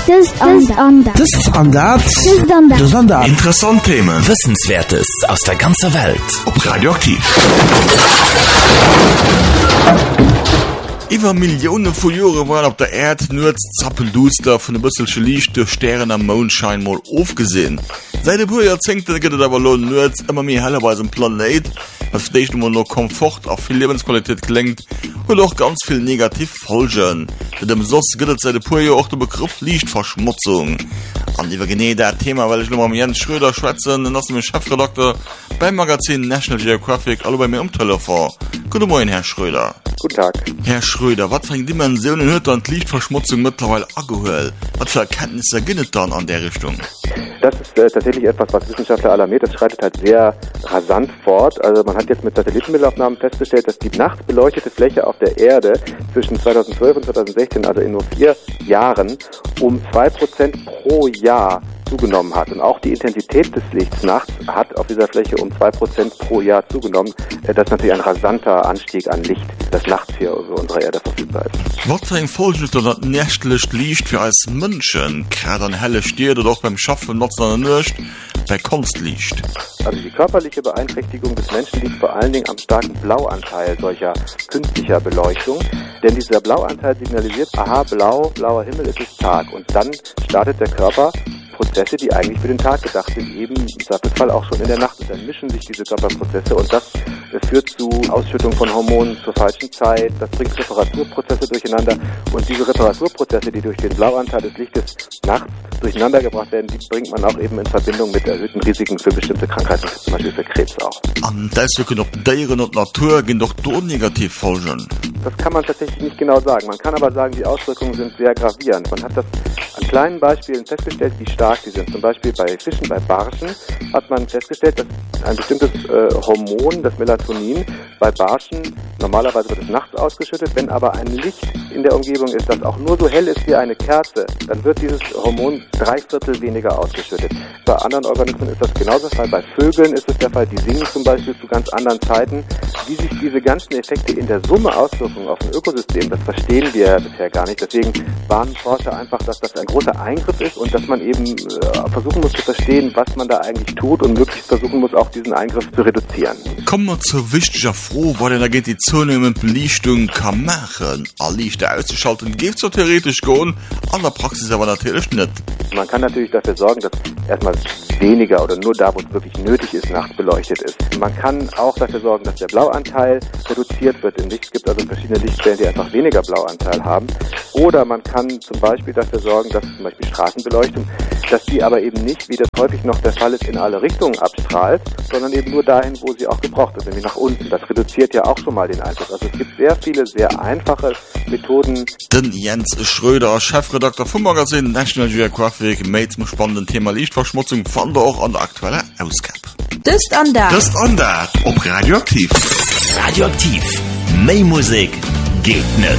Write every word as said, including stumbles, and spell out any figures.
Standard. Interessante Themen. Wissenswertes aus der ganzen Welt. Ob Radioaktiv. Über Millionen von Jahren waren auf der Erde nur Zappelduster von ein bisschen Licht durch Sterne am Mondschein mal aufgesehen. Seit ein paar Jahrzehnten geht es aber nur immer mehr heller bei diesem Planet, was vielleicht immer noch Komfort auf viel Lebensqualität gelenkt und auch ganz viel negativ Folgen. Mit dem Sos gibt es seit ein paar Jahren auch der Begriff Lichtverschmutzung. Und über genau das Thema, weil ich nur mit Jens Schröder schwätzen, dann ist mein Chefredakteur beim Magazin National Geographic, alle bei mir am Telefon. Guten Morgen, Herr Schröder. Guten Tag. Herr Schröder, was für Dimensionen hat dann die Lichtverschmutzung mittlerweile angehört? Was für Erkenntnisse gibt es dann an der Richtung? Das ist äh, tatsächlich etwas, was Wissenschaftler alarmiert. Das schreitet halt sehr rasant fort. Also man hat jetzt mit Satellitenbildaufnahmen festgestellt, dass die nachts beleuchtete Fläche auf der Erde zwischen zweitausendzwölf und zweitausendsechzehn, also in nur vier Jahren, um zwei Prozent pro Jahr zugenommen hat. Und auch die Intensität des Lichts nachts hat auf dieser Fläche um zwei Prozent pro Jahr zugenommen. Das ist natürlich ein rasanter Anstieg an Licht, das nachts hier über unserer Erde verfügbar ist. Was für ein Folge ist das nächtlich Licht für als Menschen? Gerade an helle Städte oder auch beim Schaffen nutzt man nicht bei Kunstlicht. Also die körperliche Beeinträchtigung des Menschen liegt vor allen Dingen am starken Blauanteil solcher künstlicher Beleuchtung. Denn dieser Blauanteil signalisiert, aha, blau, blauer Himmel, es ist Tag. Und dann startet der Körper Prozesse, die eigentlich für den Tag gedacht sind, eben im Zweifelsfall auch schon in der Nacht. Und dann mischen sich diese Körperprozesse und das, das führt zu Ausschüttung von Hormonen zur falschen Zeit, das bringt Reparaturprozesse durcheinander und diese Reparaturprozesse, die durch den Blauanteil des Lichtes nachts durcheinander gebracht werden, die bringt man auch eben in Verbindung mit erhöhten Risiken für bestimmte Krankheiten, zum Beispiel für Krebs auch. An deswegen auch Tieren und Natur gehen doch dort negativ Folgen. Das kann man tatsächlich nicht genau sagen. Man kann aber sagen, die Auswirkungen sind sehr gravierend. Man hat das an kleinen Beispielen festgestellt, wie stark die sind. Zum Beispiel bei Fischen, bei Barschen hat man festgestellt, dass ein bestimmtes äh, Hormon, das Melatonin, bei Barschen normalerweise wird es nachts ausgeschüttet. Wenn aber ein Licht in der Umgebung ist, das auch nur so hell ist wie eine Kerze, dann wird dieses Hormon drei Viertel weniger ausgeschüttet. Bei anderen Organismen ist das genauso der Fall. Bei Vögeln ist es der Fall, die singen zum Beispiel zu ganz anderen Zeiten. Wie sich diese ganzen Effekte in der Summe auswirken auf ein Ökosystem, das verstehen wir bisher gar nicht. Deswegen warnen Forscher einfach, dass das ein großer Eingriff ist und dass man eben äh, versuchen muss zu verstehen, was man da eigentlich tut und möglichst versuchen muss, auch diesen Eingriff zu reduzieren. Kommen wir zur wichtigen Frage, weil da geht die zunehmende Belichtung kann machen. Alle Lichter auszuschalten, geht so theoretisch gehen, an der Praxis aber natürlich nicht. Man kann natürlich dafür sorgen, dass erstmal weniger oder nur da, wo es wirklich nötig ist, nachts beleuchtet ist. Man kann auch dafür sorgen, dass der Blauanteil reduziert wird im Licht. Es gibt also verschiedene Lichtquellen, die einfach weniger Blauanteil haben. Oder man kann zum Beispiel dafür sorgen, dass zum Beispiel Straßenbeleuchtung, dass die aber eben nicht, wie das häufig noch der Fall ist, in alle Richtungen abstrahlt, sondern eben nur dahin, wo sie auch gebraucht ist, nämlich nach unten. Das reduziert ja auch schon mal den Einfluss. Also es gibt sehr viele, sehr einfache Methoden. Den Jens Schröder, Chefredakteur vom Magazin National Geographic, mit zum spannenden Thema Lichtverschmutzung, fand er auch an der aktuellen Ausgabe. Das Standard. Das Standard, ob Radioaktiv. Radioaktiv. Mehr Musik geht nicht.